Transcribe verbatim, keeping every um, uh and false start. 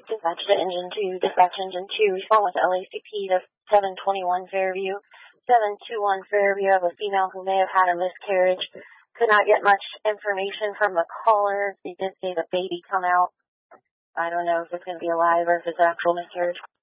Dispatch to engine two, dispatch engine two, respond with L A C P to seven twenty-one Fairview. seven two one Fairview of a female who may have had a miscarriage. Could not get much information from the caller. They did say the baby come out. I don't know if it's going to be alive or if it's actual miscarriage.